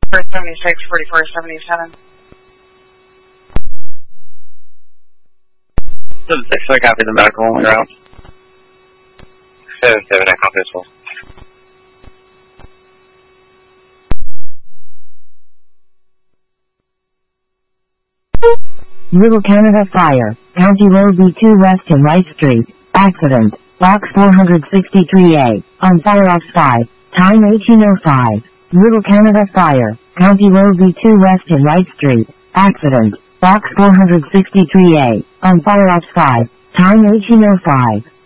76, 44, 77. 76, I copy the medical on your route. 77, I copy as well. Little Canada Fire, County Road B2 West and Wright Street, accident, box 463A, on fire off sky, time 18:05. Little Canada Fire, County Road B2 West and Wright Street, accident, box 463A, on fire off sky, time 18:05.